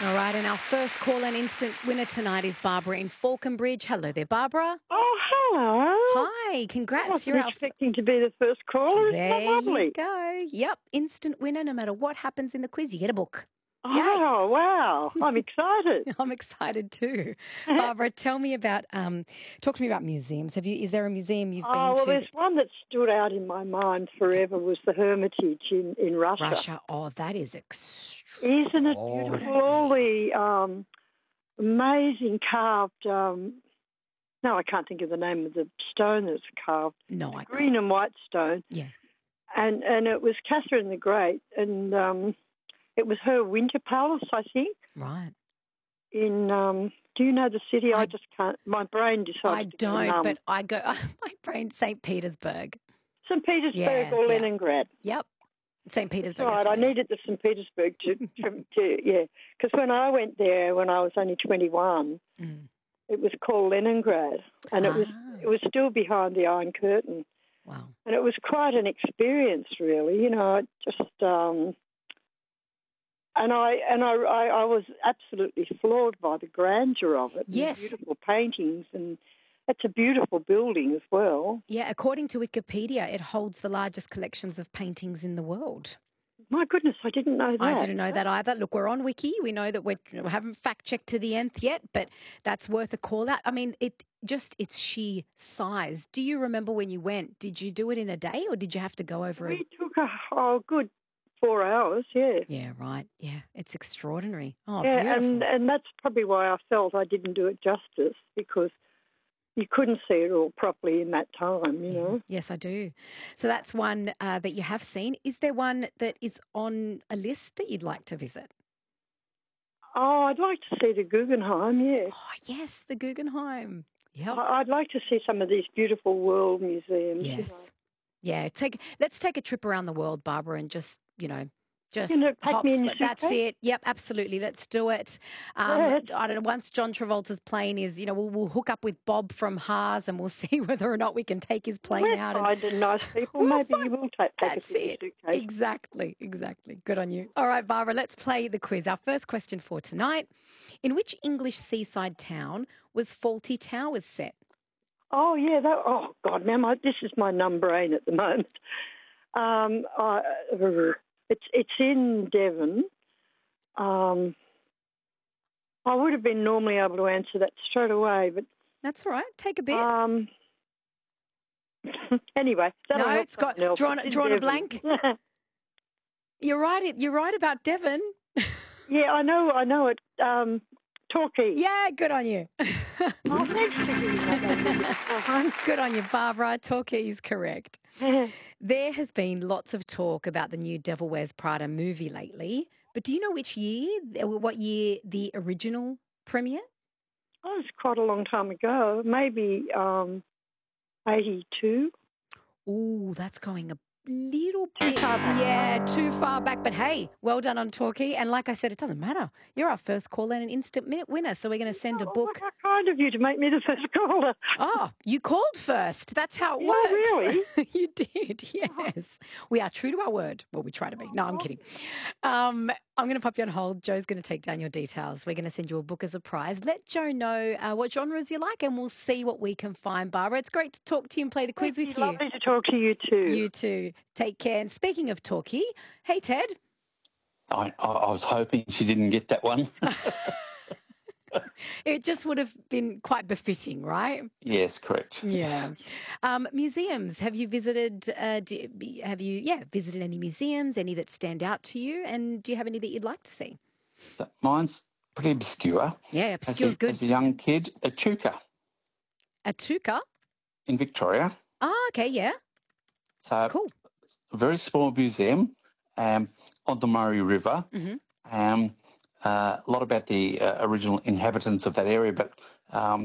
All right, and our first call and instant winner tonight is Barbara in Falconbridge. Hello there, Barbara. Oh, hello. Hi, I congrats. wasn't You're our expecting to be the first caller. Isn't that There lovely? you go. Yep, instant winner. No matter what happens in the quiz, you get a book. Oh, wow. I'm excited. I'm excited too. Barbara, tell me about, talk to me about museums. Is there a museum you've been Oh, well, to? there's one that stood out in my mind forever was the Hermitage in Russia. Russia. Oh, that is extraordinary. Isn't it beautiful? All the amazing carved, no, I can't think of the name of the stone that's carved. No, I can't. Green and white stone. Yeah. And it was Catherine the Great, and it was her winter palace, I think. Right. In, do you know the city? I just can't, my brain decides to go numb. I don't, but I go, my brain, St. Petersburg. St. Petersburg Yeah, or yeah. Leningrad. Yep. St. Petersburg. That's right, I needed the St. Petersburg to yeah. Because when I went there when I was only 21, it was called Leningrad, and it was still behind the Iron Curtain. Wow. And it was quite an experience, really. You know, it just and I was absolutely floored by the grandeur of it. Yes. The beautiful paintings, and it's a beautiful building as well. Yeah, according to Wikipedia, it holds the largest collections of paintings in the world. My goodness, I didn't know that. I didn't know that either. Look, we're on Wiki. We know that we haven't fact-checked to the nth yet, but that's worth a call out. I mean, it's sheer size. Do you remember when you went? Did you do it in a day or did you have to go over We took a good 4 hours, yeah. Yeah, right. Yeah, it's extraordinary. Oh, yeah, beautiful. and that's probably why I felt I didn't do it justice, because you couldn't see it all properly in that time, you know. Yes, I do. So that's one that you have seen. Is there one that is on a list that you'd like to visit? Oh, I'd like to see the Guggenheim, yeah. Oh, yes, the Guggenheim. Yep. I'd like to see some of these beautiful world museums. Yes. You know. Yeah, let's take a trip around the world, Barbara, and just Take me in your That's suitcase? it. Yep, absolutely. Let's do it. I don't know. Once John Travolta's plane is, we'll hook up with Bob from Haas and we'll see whether or not we can take his plane out. And nice people. Maybe you will take That's us in your it. suitcase. Exactly. Good on you. All right, Barbara, let's play the quiz. Our first question for tonight. In which English seaside town was Fawlty Towers set? Oh, yeah. Oh, God, now this is my numb brain at the moment. It's in Devon. I would have been normally able to answer that straight away, but... That's all right. Take a bit. Anyway. No, it's got drawn a blank. You're right about Devon. Yeah, I know it. Torquay. Yeah, good on you. Oh, thanks for giving that. Good on you, Barbara. Torquay is correct. There has been lots of talk about the new Devil Wears Prada movie lately, but do you know what year the original premiered? Oh, it's quite a long time ago. Maybe 82. Oh, that's going a little bit. Yeah, too far back. But hey, well done on Torquay. And like I said, it doesn't matter. You're our first caller and an instant minute winner. So we're going to send a book. How kind of you to make me the first caller. Oh, you called first. That's how it works. Really? You did, yes. We are true to our word. Well, we try to be. No, I'm kidding. I'm going to pop you on hold. Joe's going to take down your details. We're going to send you a book as a prize. Let Joe know what genres you like and we'll see what we can find, Barbara. It's great to talk to you and play the quiz with you. Lovely to talk to you too. You too. Take care. And speaking of Torquay, hey, Ted. I was hoping she didn't get that one. It just would have been quite befitting, right? Yes, correct. Yeah. Museums. Have you visited? Visited any museums? Any that stand out to you? And do you have any that you'd like to see? Mine's pretty obscure. Yeah, obscure's good. As a young kid, Echuca. Echuca? In Victoria. Oh, okay, yeah. So cool. A very small museum on the Murray River. Mm-hmm. A lot about the original inhabitants of that area, but